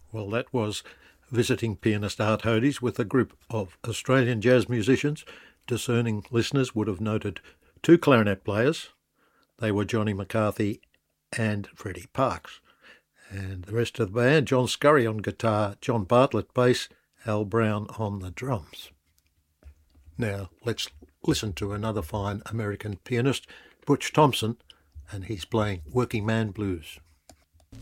Well, that was visiting pianist Art Hodies with a group of Australian jazz musicians. Discerning listeners would have noted two clarinet players. They were Johnny McCarthy and Freddie Parks. And the rest of the band, John Scurry on guitar, John Bartlett bass, Al Brown on the drums. Now let's listen to another fine American pianist, Butch Thompson, and he's playing Working Man Blues.